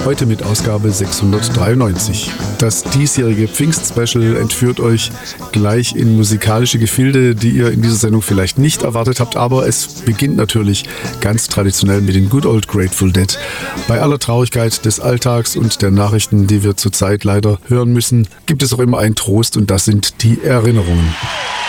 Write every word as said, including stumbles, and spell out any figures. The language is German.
Heute mit Ausgabe sechshundertdreiundneunzig. Das diesjährige Pfingst-Special entführt euch gleich in musikalische Gefilde, die ihr in dieser Sendung vielleicht nicht erwartet habt, aber es beginnt natürlich ganz traditionell mit den Good Old Grateful Dead. Bei aller Traurigkeit des Alltags und der Nachrichten, die wir zurzeit leider hören müssen, gibt es auch immer einen Trost und das sind die Erinnerungen.